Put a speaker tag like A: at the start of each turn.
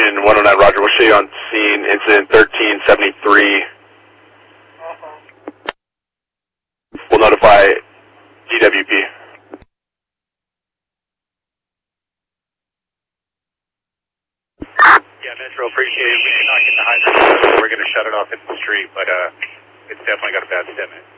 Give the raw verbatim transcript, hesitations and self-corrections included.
A: Engine one oh nine, Roger. We'll show you on scene, incident thirteen seventy-three. We'll notify D W P.
B: Yeah, Metro, appreciate it. We did not get the hydrant, so we're going to shut it off in the street, but uh, it's definitely got a bad stem in it.